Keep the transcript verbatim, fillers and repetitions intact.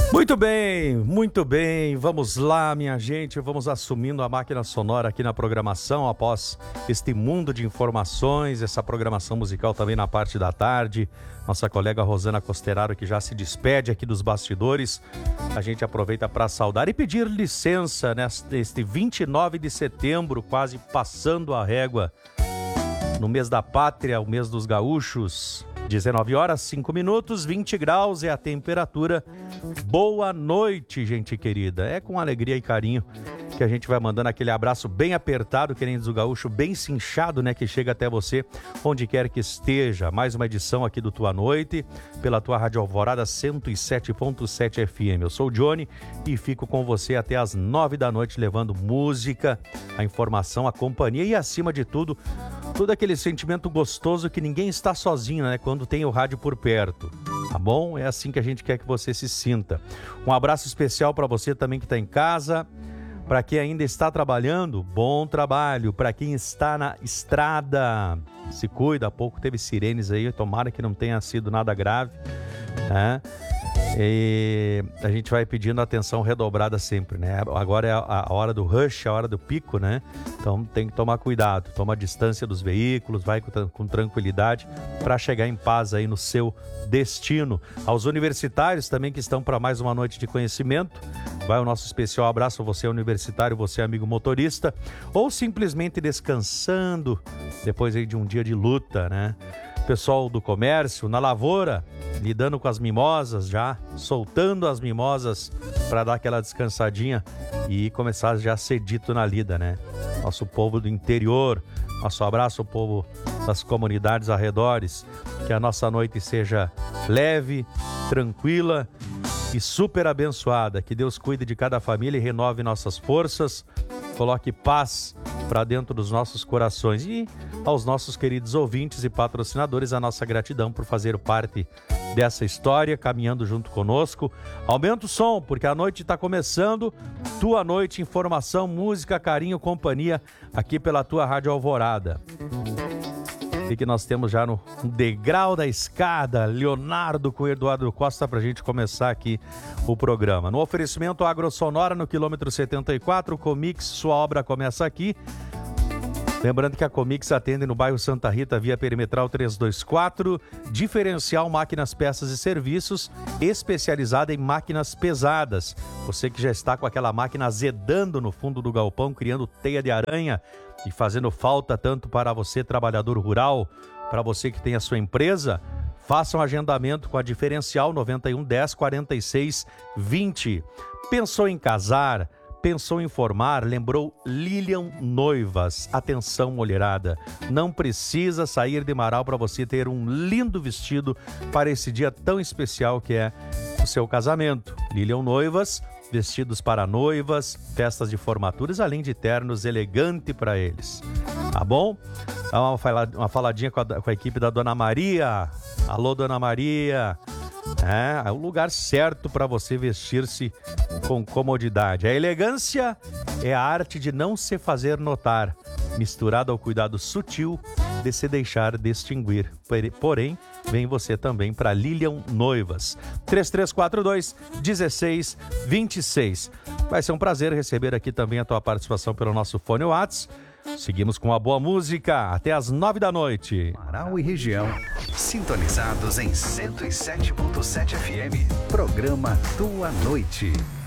Muito bem, muito bem, vamos lá, minha gente, vamos assumindo a máquina sonora aqui na programação após este mundo de informações, essa programação musical também na parte da tarde. Nossa colega Rosana Costeraro, que já se despede aqui dos bastidores, a gente aproveita para saudar e pedir licença neste vinte e nove de setembro, quase passando a régua, no mês da pátria, o mês dos gaúchos. dezenove horas, cinco minutos, vinte graus é a temperatura. Boa noite, gente querida. É com alegria e carinho que a gente vai mandando aquele abraço bem apertado, querendo do gaúcho, bem cinchado, né? Que chega até você, onde quer que esteja. Mais uma edição aqui do Tua Noite, pela tua Rádio Alvorada cento e sete ponto sete F M. Eu sou o Johnny e fico com você até as nove da noite, levando música, a informação, a companhia e, acima de tudo, todo aquele sentimento gostoso que ninguém está sozinho, né? Quando tem o rádio por perto, tá bom? É assim que a gente quer que você se sinta. Um abraço especial para você também que está em casa. Para quem ainda está trabalhando, bom trabalho. Para quem está na estrada, se cuida. Há pouco teve sirenes aí, tomara que não tenha sido nada grave, né? E a gente vai pedindo atenção redobrada sempre, né? Agora é a hora do rush, a hora do pico, né? Então tem que tomar cuidado, toma a distância dos veículos, vai com, com tranquilidade para chegar em paz aí no seu destino. Aos universitários também que estão para mais uma noite de conhecimento, vai o nosso especial abraço, você universitário, você amigo motorista, ou simplesmente descansando depois aí de um dia de luta, né? Pessoal do comércio, na lavoura, lidando com as mimosas já, soltando as mimosas para dar aquela descansadinha e começar já a ser dito na lida, né? Nosso povo do interior, nosso abraço ao povo das comunidades arredores, que a nossa noite seja leve, tranquila e super abençoada, que Deus cuide de cada família e renove nossas forças, coloque paz para dentro dos nossos corações. E aos nossos queridos ouvintes e patrocinadores, a nossa gratidão por fazer parte dessa história, caminhando junto conosco. Aumenta o som, porque a noite está começando. Tua Noite, informação, música, carinho, companhia, aqui pela tua Rádio Alvorada. E que nós temos já no degrau da escada, Leonardo com Eduardo Costa, para a gente começar aqui o programa. No oferecimento Agrosonora, no quilômetro setenta e quatro, Comix, sua obra começa aqui. Lembrando que a Comix atende no bairro Santa Rita, via perimetral trezentos e vinte e quatro, diferencial máquinas, peças e serviços, especializada em máquinas pesadas. Você que já está com aquela máquina azedando no fundo do galpão, criando teia de aranha e fazendo falta tanto para você, trabalhador rural, para você que tem a sua empresa, faça um agendamento com a diferencial noventa e um, dez, quarenta e seis, vinte. Pensou em casar? Pensou em formar? Lembrou Lilian Noivas. Atenção, mulherada, não precisa sair de Marau para você ter um lindo vestido para esse dia tão especial que é o seu casamento. Lilian Noivas, vestidos para noivas, festas de formaturas, além de ternos elegante para eles. Tá bom? Dá uma, uma faladinha com a, com a equipe da Dona Maria. Alô, Dona Maria. É, é o lugar certo para você vestir-se com comodidade. A elegância é a arte de não se fazer notar, misturada ao cuidado sutil de se deixar distinguir. Porém, vem você também para Lilian Noivas. três três quatro dois, um seis dois seis. Vai ser um prazer receber aqui também a tua participação pelo nosso fone WhatsApp. Seguimos com a boa música até as nove da noite. Marau e região, sintonizados em cento e sete ponto sete F M. Programa Tua Noite.